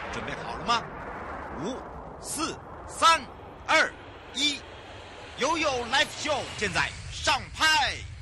准备好了吗？5、4、3、2、1，悠悠 Live Show 现在上拍。